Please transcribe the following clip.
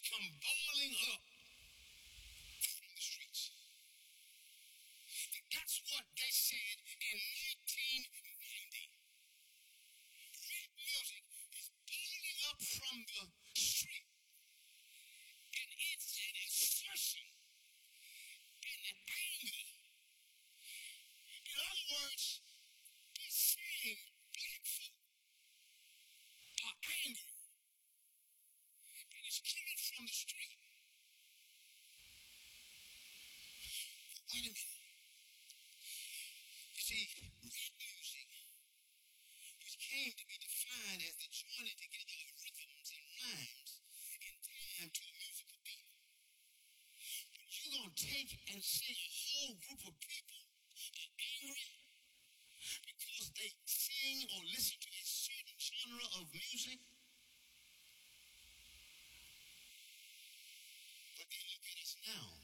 come boiling up from the streets. That's what they said in 1990. Rap music is boiling up from the street. And it's an assertion and an anger. In other words, they're saying black folk are angry. And it's coming from the street. But wait a minute. You see, rap music, which came to be defined as the joining together of rhythms and rhymes in time to a musical beat. But you're going to take and say a whole group of people are angry because they sing or listen to a certain genre of music? But then look at us now.